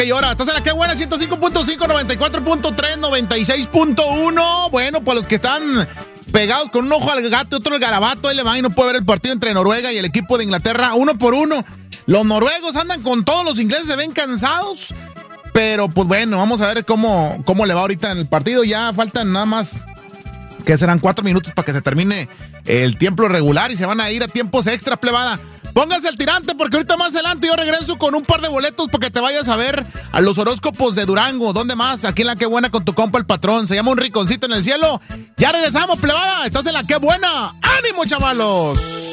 Y ahora, estás en la que buena, 105.5, 94.3, 96.1. Bueno, pues los que están pegados con un ojo al gato y otro al garabato, ahí le van y no puede ver el partido entre Noruega y el equipo de Inglaterra 1-1. Los noruegos andan con todos, los ingleses se ven cansados. Pero pues bueno, vamos a ver cómo le va ahorita en el partido. Ya faltan nada más, que serán 4 minutos para que se termine el tiempo regular y se van a ir a tiempos extra, plebada. Pónganse al tirante porque ahorita más adelante yo regreso con un par de boletos para que te vayas a ver a los horóscopos de Durango. ¿Dónde más? Aquí en La Qué Buena con tu compa el patrón. Se llama Un Rinconcito en el Cielo. Ya regresamos, plebada. Estás en La Qué Buena. ¡Ánimo, chavalos!